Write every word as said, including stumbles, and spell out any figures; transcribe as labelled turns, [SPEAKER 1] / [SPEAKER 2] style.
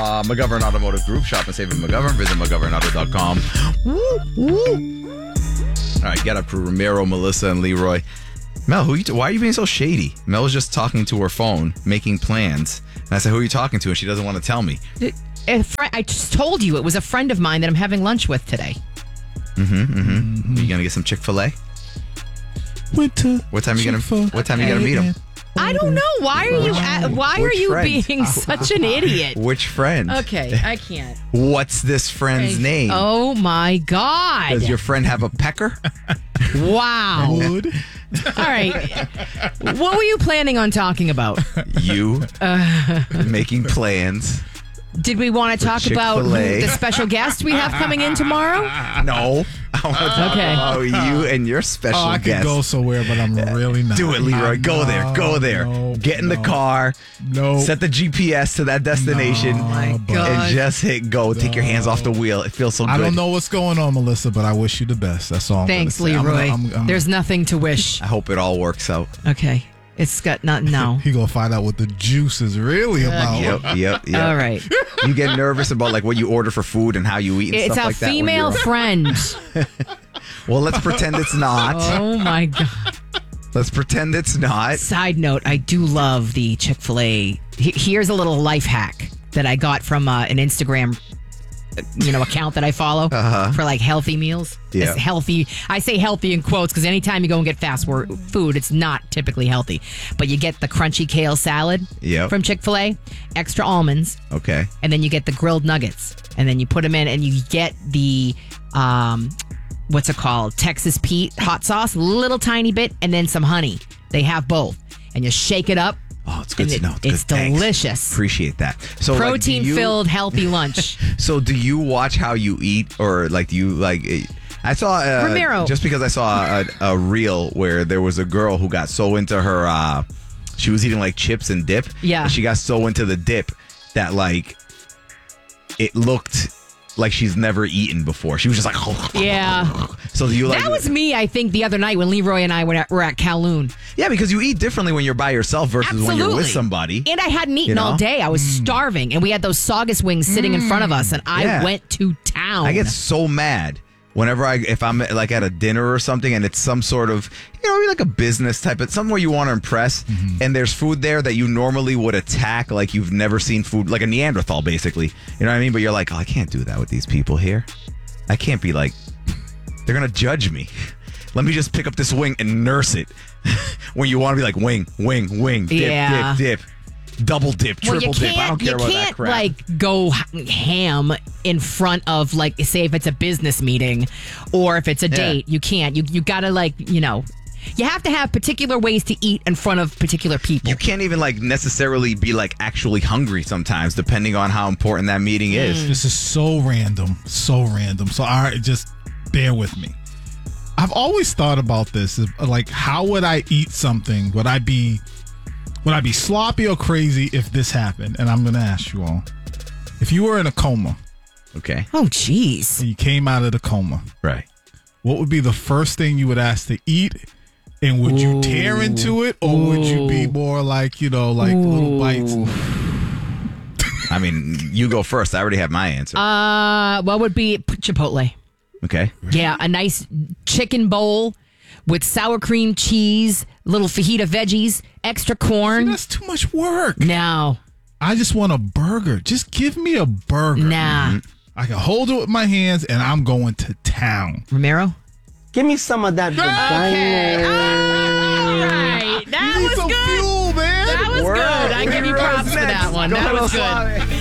[SPEAKER 1] Uh, McGovern Automotive Group. Shop and save at McGovern. Visit McGovern Auto dot com. Woo, woo. All right, get up to Ramiro, Melissa, and Leroy. Mel, who you t- why are you being so shady? Mel was just talking to her phone, making plans. And I said, who are you talking to? And she doesn't want to tell me.
[SPEAKER 2] A fri- I just told you it was a friend of mine that I'm having lunch with today.
[SPEAKER 1] Mm-hmm, mm-hmm. mm-hmm. Are you going to get some Chick-fil-A?
[SPEAKER 3] Went to
[SPEAKER 1] What time are you gonna What time are you gonna meet him?
[SPEAKER 2] I don't know. Why are you at, Why
[SPEAKER 1] Which
[SPEAKER 2] are you
[SPEAKER 1] friend?
[SPEAKER 2] being such an idiot?
[SPEAKER 1] Which friend?
[SPEAKER 2] Okay, I can't.
[SPEAKER 1] What's this friend's
[SPEAKER 2] Okay.
[SPEAKER 1] name?
[SPEAKER 2] Oh my God.
[SPEAKER 1] Does your friend have a pecker?
[SPEAKER 2] Wow.
[SPEAKER 3] Wood.
[SPEAKER 2] All right. What were you planning on talking about?
[SPEAKER 1] You
[SPEAKER 2] Uh,
[SPEAKER 1] making plans?
[SPEAKER 2] Did we want to talk about who,
[SPEAKER 1] Chick-fil-A.
[SPEAKER 2] the special guest we have coming in tomorrow?
[SPEAKER 1] No. I want to talk
[SPEAKER 2] Okay.
[SPEAKER 1] about you and your special
[SPEAKER 3] Oh, I could
[SPEAKER 1] guest.
[SPEAKER 3] go somewhere, but I'm really not.
[SPEAKER 1] Do it, Leroy.
[SPEAKER 3] I'm
[SPEAKER 1] Go there.
[SPEAKER 3] not.
[SPEAKER 1] Go there.
[SPEAKER 3] No,
[SPEAKER 1] Get in the
[SPEAKER 3] no,
[SPEAKER 1] car.
[SPEAKER 3] No.
[SPEAKER 1] Set the G P S to that destination.
[SPEAKER 3] No,
[SPEAKER 2] my
[SPEAKER 3] but
[SPEAKER 2] God.
[SPEAKER 1] And just hit go. Take your hands off the wheel. It feels so good.
[SPEAKER 3] I don't know what's going on, Melissa, but I wish you the best. That's all. I'm
[SPEAKER 2] Thanks,
[SPEAKER 3] gonna say. I'm
[SPEAKER 2] Leroy.
[SPEAKER 3] gonna- I'm- I'm-
[SPEAKER 2] There's nothing to wish.
[SPEAKER 1] I hope it all works out.
[SPEAKER 2] Okay. It's got not no.
[SPEAKER 3] He gonna find out what the juice is really about.
[SPEAKER 1] Yep, yep, yep.
[SPEAKER 2] All right.
[SPEAKER 1] You get nervous about like what you order for food and how you eat and
[SPEAKER 2] It's
[SPEAKER 1] stuff
[SPEAKER 2] a
[SPEAKER 1] like that. when
[SPEAKER 2] female
[SPEAKER 1] you're-
[SPEAKER 2] friend.
[SPEAKER 1] Well, let's pretend it's not.
[SPEAKER 2] Oh my God.
[SPEAKER 1] Let's pretend it's not.
[SPEAKER 2] Side note, I do love the Chick-fil-A. He- Here's a little life hack that I got from uh, an Instagram uh, you know, account that I follow
[SPEAKER 1] Uh-huh.
[SPEAKER 2] for like healthy meals.
[SPEAKER 1] Yeah.
[SPEAKER 2] It's healthy. I say healthy in quotes because anytime you go and get fast wor- food, it's not typically healthy. But you get the crunchy kale salad
[SPEAKER 1] Yep.
[SPEAKER 2] from Chick-fil-A, extra almonds,
[SPEAKER 1] Okay.
[SPEAKER 2] and then you get the grilled nuggets, and then you put them in, and you get the um, what's it called, Texas Pete hot sauce, little tiny bit, and then some honey. They have both, and you shake it up.
[SPEAKER 1] Oh, it's good
[SPEAKER 2] and
[SPEAKER 1] to
[SPEAKER 2] it-
[SPEAKER 1] know. It's,
[SPEAKER 2] it's
[SPEAKER 1] good. Thanks.
[SPEAKER 2] delicious.
[SPEAKER 1] Appreciate that. So, like, do
[SPEAKER 2] Protein
[SPEAKER 1] you-
[SPEAKER 2] filled, healthy lunch.
[SPEAKER 1] So, do you watch how you eat, or like, do you like? eh, I saw uh,
[SPEAKER 2] Ramiro.
[SPEAKER 1] just because I saw a, a reel where there was a girl who got so into her. Uh, she was eating like chips and dip.
[SPEAKER 2] Yeah.
[SPEAKER 1] And she got so into the dip that like it looked like she's never eaten before. She was just like,
[SPEAKER 2] Yeah.
[SPEAKER 1] So do you like
[SPEAKER 2] That was me, I think, the other night when Leroy and I were at, were at Kowloon.
[SPEAKER 1] Yeah, because you eat differently when you're by yourself versus when you're with
[SPEAKER 2] Absolutely.
[SPEAKER 1] somebody.
[SPEAKER 2] And I hadn't eaten
[SPEAKER 1] You know?
[SPEAKER 2] all day. I was starving. And we had those saugus wings sitting in front of us, and I
[SPEAKER 1] Yeah.
[SPEAKER 2] went to town.
[SPEAKER 1] I get so mad whenever I, if I'm like at a dinner or something and it's some sort of, you know, like a business type of, somewhere you want to impress and there's food there that you normally would attack like you've never seen food, like a Neanderthal basically. You know what I mean? But you're like, oh, I can't do that with these people here. I can't be like, they're going to judge me. Let me just pick up this wing and nurse it. When you want to be like, wing, wing, wing, dip,
[SPEAKER 2] Yeah.
[SPEAKER 1] dip, dip. Double dip,
[SPEAKER 2] Well,
[SPEAKER 1] triple
[SPEAKER 2] you
[SPEAKER 1] dip. I
[SPEAKER 2] can't,
[SPEAKER 1] don't care
[SPEAKER 2] you
[SPEAKER 1] about
[SPEAKER 2] can't
[SPEAKER 1] that crap.
[SPEAKER 2] like go h- ham in front of, like, say if it's a business meeting or if it's a
[SPEAKER 1] Yeah.
[SPEAKER 2] date. You can't. You you gotta, like, you know, you have to have particular ways to eat in front of particular people.
[SPEAKER 1] You can't even like necessarily be like actually hungry sometimes, depending on how important that meeting is.
[SPEAKER 3] This is so random, so random. So, all right, just bear with me. I've always thought about this, is, like, how would I eat something? Would I be, would I be sloppy or crazy if this happened? And I'm going to ask you all, if you were in a coma
[SPEAKER 1] Okay,
[SPEAKER 2] Oh, jeez.
[SPEAKER 3] and you came out of the coma,
[SPEAKER 1] right.
[SPEAKER 3] what would be the first thing you would ask to eat? And would you tear into it, or would you be more like, you know, like little bites?
[SPEAKER 1] I mean, you go first. I already have my answer.
[SPEAKER 2] Uh, what would be p- Chipotle?
[SPEAKER 1] Okay.
[SPEAKER 2] Yeah, a nice chicken bowl with sour cream cheese, little fajita veggies, extra corn.
[SPEAKER 3] That's too much work.
[SPEAKER 2] No,
[SPEAKER 3] I just want a burger. Just give me a burger.
[SPEAKER 2] nah.
[SPEAKER 3] I can hold it with my hands, and I'm going to town.
[SPEAKER 2] Romero?
[SPEAKER 4] Give me some of that vagina.
[SPEAKER 2] All right. That
[SPEAKER 3] You need
[SPEAKER 2] was
[SPEAKER 3] some
[SPEAKER 2] good.
[SPEAKER 3] fuel, man.
[SPEAKER 2] That was good. I give you props for that one. That was good.